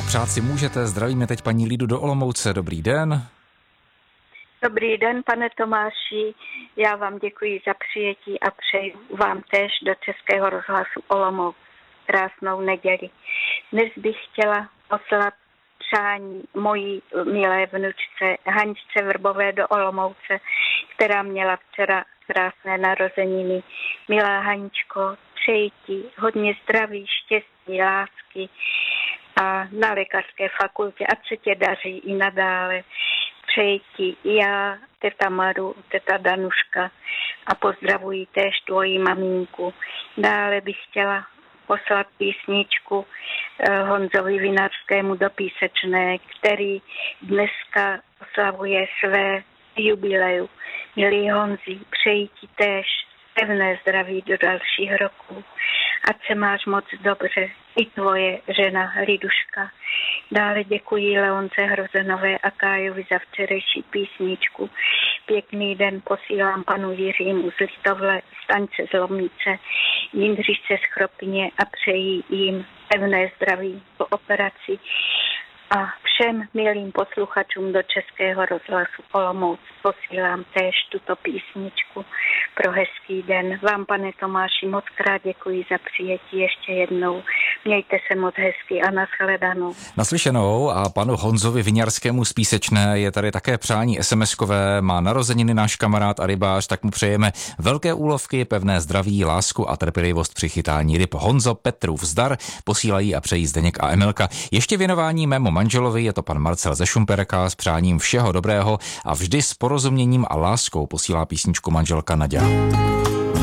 přát si můžete. Zdravíme teď paní Lidu do Olomouce. Dobrý den. Dobrý den, pane Tomáši. Já vám děkuji za přijetí a přeji vám též do Českého rozhlasu Olomouc krásnou neděli. Dnes bych chtěla poslat přání mojí milé vnučce Haničce Vrbové do Olomouce, která měla včera krásné narozeniny. Milá Haničko, přeji ti hodně zdraví, štěstí, lásky a na lékařské fakultě, ať se tě daří i nadále. Přeji ti já, teta Maru, teta Danuška a pozdravuji též tvoji maminku. Dále bych chtěla poslat písničku Honzovi Vinařskému do Písečné, který dneska oslavuje své jubileum. Milý Honzi, přeji ti též pevné zdraví do dalších roků. Ať se máš moc dobře, i tvoje žena Liduška. Dále děkuji Leonce Hrozenové a Kájovi za včerejší písničku. Pěkný den posílám panu Jiřímu z Litovle, Staňce z Lomnice, Jindřišce z Chropině a přeji jim pevné zdraví po operaci. A všem milým posluchačům do Českého rozhlasu Olomouc posílám též tuto písničku pro hezký den. Vám, pane Tomáši, moc krát děkuji za přijetí ještě jednou. Mějte se moc hezky a nashledanou. Naslyšenou a panu Honzovi Vinařskému z Písečné je tady také přání SMS-kové. Má narozeniny náš kamarád a rybář, tak mu přejeme velké úlovky, pevné zdraví, lásku a trpělivost při chytání ryb. Honzo, Petrův zdar posílají a přejí Zdeněk a Emilka. Ještě věnování mému manželovi, je to pan Marcel ze Šumperka, s přáním všeho dobrého a vždy s porozuměním a láskou posílá písničku manželka Naďa.